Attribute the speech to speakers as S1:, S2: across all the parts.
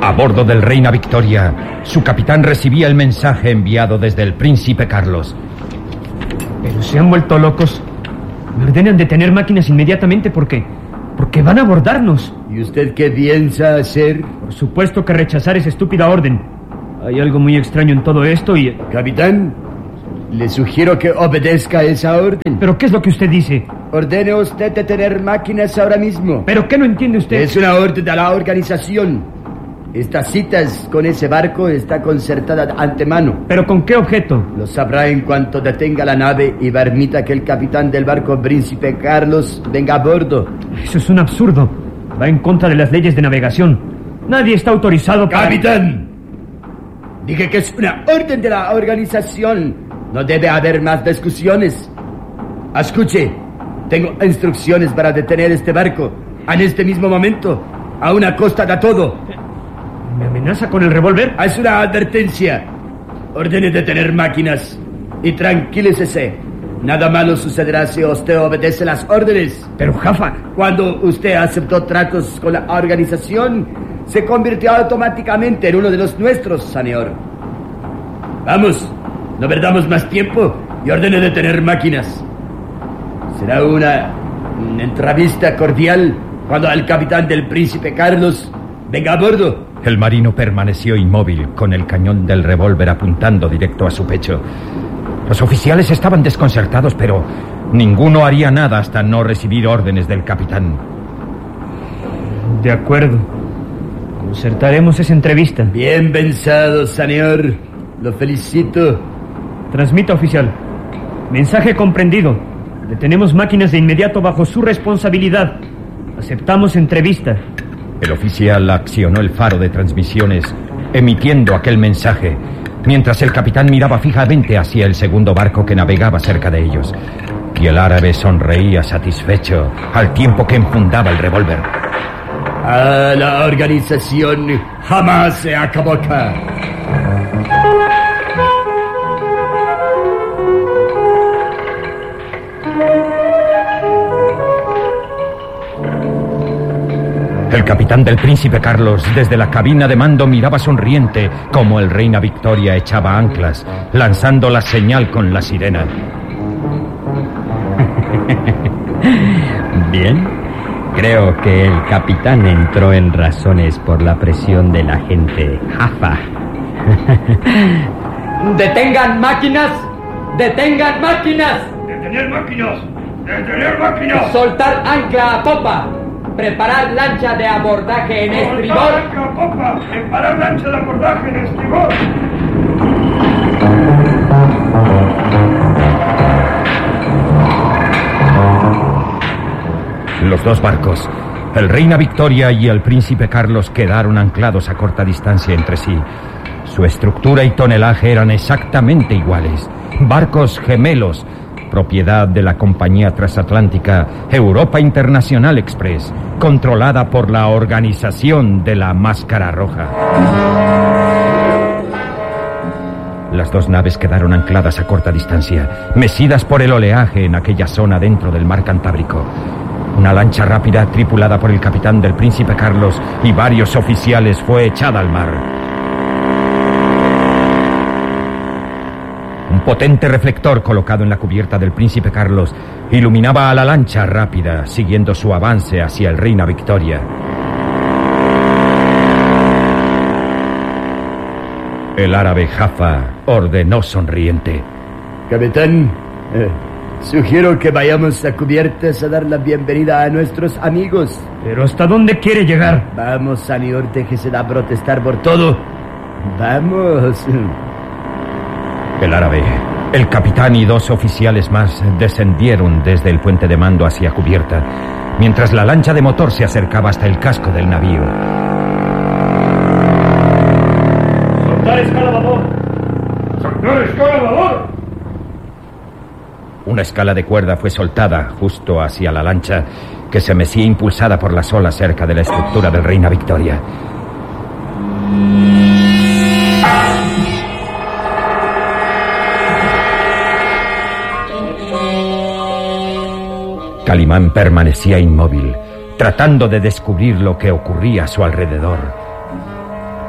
S1: A bordo del Reina Victoria, su capitán recibía el mensaje enviado desde el Príncipe Carlos.
S2: Pero se han vuelto locos. Me ordenan detener máquinas inmediatamente porque van a abordarnos.
S3: ¿Y usted qué piensa hacer?
S2: Por supuesto que rechazar esa estúpida orden. Hay algo muy extraño en todo esto y...
S3: Capitán, le sugiero que obedezca esa orden.
S2: ¿Pero qué es lo que usted dice?
S3: Ordene usted detener máquinas ahora mismo.
S2: ¿Pero qué no entiende usted?
S3: Es una orden de la organización. Estas citas con ese barco está concertada de antemano.
S2: ¿Pero con qué objeto?
S3: Lo sabrá en cuanto detenga la nave y permita que el capitán del barco Príncipe Carlos venga a bordo.
S2: Eso es un absurdo. Va en contra de las leyes de navegación. Nadie está autorizado para...
S3: ¡Capitán! Dije que es una orden de la organización. No debe haber más discusiones. Escuche, tengo instrucciones para detener este barco en este mismo momento, a una costa de todo.
S2: ¿Me amenaza con el revólver?
S3: Es una advertencia. Ordene detener máquinas y tranquilícese. Nada malo sucederá si usted obedece las órdenes.
S2: Pero, Jaffa...
S3: Cuando usted aceptó tratos con la organización, se convirtió automáticamente en uno de los nuestros, señor. Vamos, no perdamos más tiempo y ordene detener máquinas. Será una entrevista cordial cuando el capitán del Príncipe Carlos venga a bordo.
S1: El marino permaneció inmóvil, con el cañón del revólver apuntando directo a su pecho. Los oficiales estaban desconcertados, pero ninguno haría nada hasta no recibir órdenes del capitán.
S2: De acuerdo. Concertaremos esa entrevista.
S3: Bien pensado, señor. Lo felicito.
S2: Transmita, oficial. Mensaje comprendido. Detenemos máquinas de inmediato bajo su responsabilidad. Aceptamos entrevista.
S1: El oficial accionó el faro de transmisiones, emitiendo aquel mensaje, mientras el capitán miraba fijamente hacia el segundo barco que navegaba cerca de ellos. Y el árabe sonreía satisfecho al tiempo que enfundaba el revólver.
S3: A la organización jamás se equivoca.
S1: El capitán del Príncipe Carlos, desde la cabina de mando, miraba sonriente como el Reina Victoria echaba anclas, lanzando la señal con la sirena.
S4: Bien, creo que el capitán entró en razones por la presión del agente Jaffa.
S5: ¡Detengan máquinas! ¡Detengan máquinas!
S6: ¡Detener máquinas! ¡Detener máquinas!
S5: ¡Soltar ancla a popa! ¡Preparar lancha de abordaje en estribor!
S6: ¡Soltar ancla a popa! ¡Preparar lancha de abordaje en estribor!
S1: Los dos barcos, el Reina Victoria y el Príncipe Carlos, quedaron anclados a corta distancia entre sí. Su estructura y tonelaje eran exactamente iguales. Barcos gemelos, propiedad de la compañía transatlántica Europa International Express, controlada por la organización de la Máscara Roja. Las dos naves quedaron ancladas a corta distancia, mecidas por el oleaje en aquella zona dentro del mar Cantábrico. Una lancha rápida, tripulada por el capitán del Príncipe Carlos y varios oficiales, fue echada al mar. Un potente reflector colocado en la cubierta del Príncipe Carlos iluminaba a la lancha rápida, siguiendo su avance hacia el Reina Victoria. El árabe Jaffa ordenó sonriente:
S3: Capitán, sugiero que vayamos a cubiertas a dar la bienvenida a nuestros amigos.
S2: ¿Pero hasta dónde quiere llegar?
S3: Vamos, señor, déjese de protestar por todo. Vamos.
S1: El árabe, el capitán y dos oficiales más descendieron desde el puente de mando hacia cubierta, mientras la lancha de motor se acercaba hasta el casco del navío.
S6: ¡Soltar escala a babor! ¡Soltar escala a babor!
S1: Una escala de cuerda fue soltada justo hacia la lancha, que se mecía impulsada por las olas cerca de la estructura del Reina Victoria. Calimán permanecía inmóvil, tratando de descubrir lo que ocurría a su alrededor.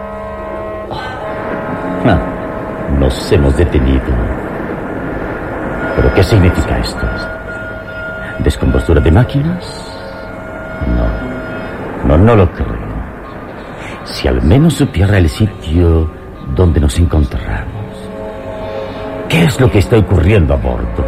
S3: Nos hemos detenido. ¿Pero qué significa esto? ¿Descompostura de máquinas? No lo creo. Si al menos supiera el sitio donde nos encontramos. ¿Qué es lo que está ocurriendo a bordo?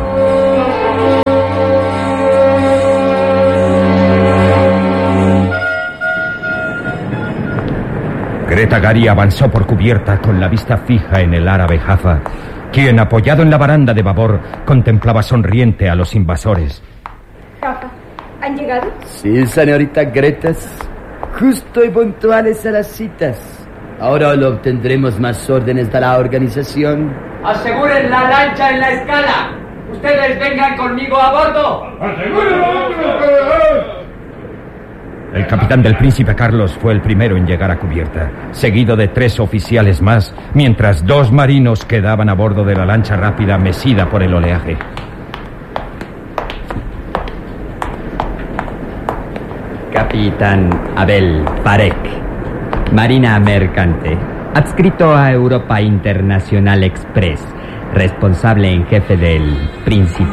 S1: Greta Gary avanzó por cubierta con la vista fija en el árabe Jaffa, quien, apoyado en la baranda de babor, contemplaba sonriente a los invasores.
S7: Jaffa, ¿han llegado?
S3: Sí, señorita Gretas. Justo y puntuales a las citas. Ahora lo obtendremos más órdenes de la organización.
S5: Aseguren la lancha en la escala. Ustedes vengan conmigo a bordo.
S1: El capitán del Príncipe Carlos fue el primero en llegar a cubierta, seguido de 3 oficiales más, mientras 2 marinos quedaban a bordo de la lancha rápida mecida por el oleaje.
S4: Capitán Abel Parek, Marina Mercante, adscrito a Europa Internacional Express, responsable en jefe del Príncipe